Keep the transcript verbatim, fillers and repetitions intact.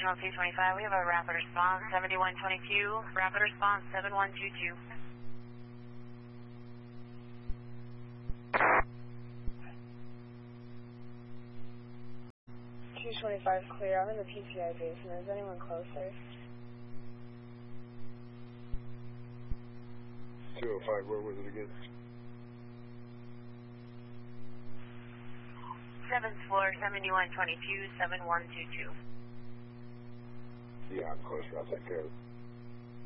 Regional two twenty-five, we have a rapid response, seventy-one twenty-two, rapid response, seven one two two. two twenty-five clear, I'm in the P T I basement, is anyone closer? two oh five, where was it again? seventh floor, seventy-one twenty-two, seven one two two. Yeah, I'm close, I'll take care of it.